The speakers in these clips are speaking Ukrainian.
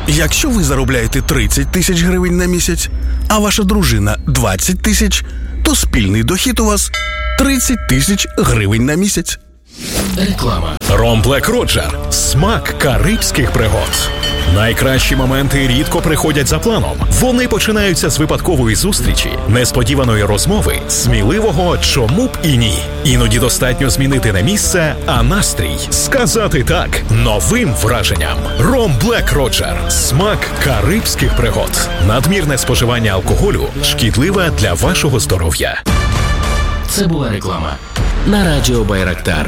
Якщо ви заробляєте 30 тисяч гривень на місяць, а ваша дружина 20 тисяч, то спільний дохід у вас 30 тисяч гривень на місяць. Реклама. Ром Блек Роджер. Смак карибських пригод. Найкращі моменти рідко приходять за планом. Вони починаються з випадкової зустрічі, несподіваної розмови, сміливого «чому б і ні». Іноді достатньо змінити не місце, а настрій. Сказати «так» новим враженням. Ром Блек Роджер. Смак карибських пригод. Надмірне споживання алкоголю шкідливе для вашого здоров'я. Це була реклама на Радіо Байрактар.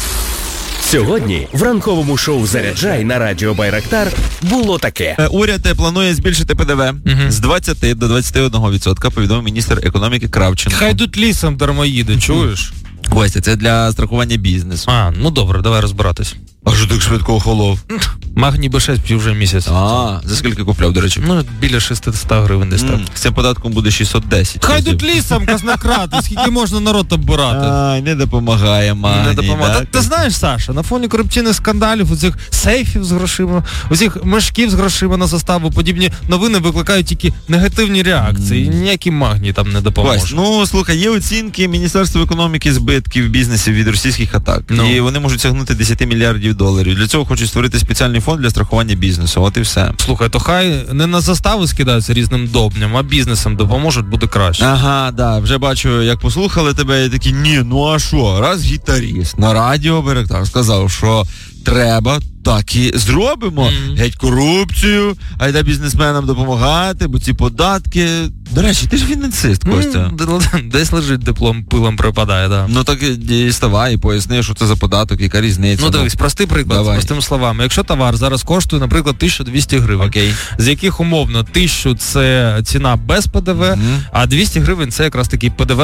Сьогодні в ранковому шоу «Заряджай» на Радіо Байрактар було таке. Уряд планує збільшити ПДВ з 20 до 21%, повідомив міністр економіки Кравченко. Хай тут лісом дармоїди, чуєш? Костя, це для страхування бізнесу. Ну добре, давай розбиратись. А що так швидко охолов? Магній Б6 п'ю вже місяць. За скільки купляв, до речі? Біля 600 гривень десь так. З цим податком буде 610. Хай тут лісом, казнократи, скільки можна народ оббирати. Не допомагає Магній. Не допомагає. Ти знаєш, Саша, на фоні корупційних скандалів, оцих сейфів з грошима, оцих мешків з грошима на заставу, подібні новини викликають тільки негативні реакції. Ніякий Магній там не допоможе. Слухай, є оцінки Міністерства економіки збитків бізнесу від російських атак. І вони можуть сягнути 10 мільярдів доларів. Для цього хочуть створити спеціальний фонд для страхування бізнесу. От і все. Слухай, то хай не на застави скидаються різним довбням, а бізнесам допоможуть, буде краще. Вже бачу, як послухали тебе, і такі, а що, раз гітаріст на Радіо Байрактар сказав, що треба, так і зробимо. Геть корупцію, а йде бізнесменам допомагати, бо ці податки... До речі, ти ж фінансист, Костя. Десь лежить диплом, пилом припадає, да. Так і ставай, і поясни, що це за податок, яка різниця. Дивись, простий приклад, простими словами. Якщо товар зараз коштує, наприклад, 1200 гривень, з яких умовно 1000 це ціна без ПДВ, а 200 гривень це якраз такий ПДВ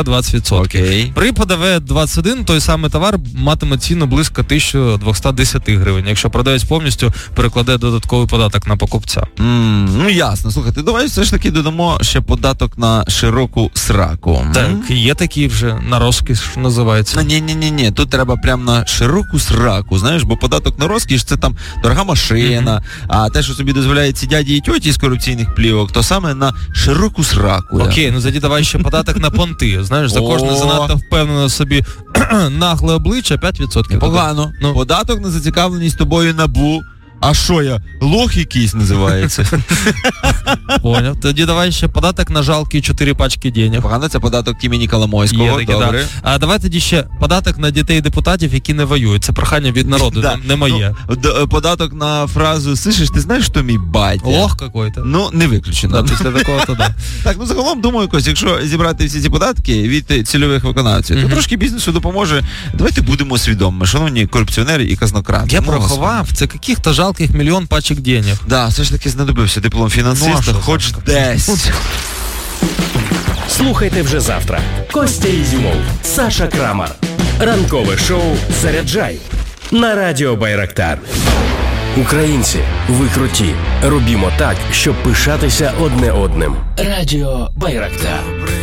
20%. При ПДВ 21 той самий товар матиме ціну близько 1210 гривень, якщо продавець повністю перекладе додатковий податок на покупця. Ясно. Слухайте, давай все ж таки додамо ще податок на широку сраку. Так, є такі вже на розкіш називається. Ні, тут треба прям на широку сраку, знаєш, бо податок на розкіш це там дорога машина, а те, що собі дозволяють ці дяді і тьоті з корупційних плівок, то саме на широку сраку. Окей, тоді давай ще податок на понти, знаєш, за кожне занадто впевнене собі нагле обличчя 5%. Погано. Податок на зацікавленість тобою НАБУ. А що я? Лох якийсь називається. Поняв. Тоді давай ще податок на жалкі 4 пачки денег. Погано, це податок імені Коломойського. Добре. А давай тоді ще податок на дітей депутатів, які не воюють. Це прохання від народу, не моє. Податок на фразу «Слышиш, ти знаєш, що мій батя?» Лох какой-то. Не виключено. Після такого то да. Так, загалом, думаю, Кость, якщо зібрати всі ці податки від цільових виконавців, то трошки бізнесу допоможе. Давайте будемо свідомими, шановні корупціонери і казнократи. Я порахував, це каких-то жалких мільйон пачок денег. Все ж таки знадобився диплом фінансиста, хоч десь. Слухайте вже завтра. Костя Ізюмов, Саша Крамар. Ранкове шоу «Заряджай» на Радіо Байрактар. Українці, ви круті. Робімо так, щоб пишатися одне одним. Радіо Байрактар.